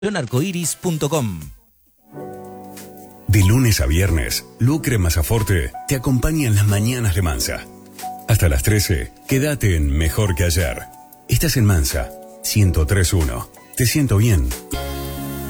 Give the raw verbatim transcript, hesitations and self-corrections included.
arcoiris punto com. De lunes a viernes, Lucre Masaforte te acompaña en las mañanas de Mansa. Hasta las trece, quédate en Mejor que Ayer. Estás en Mansa, ciento tres punto uno. Te siento bien.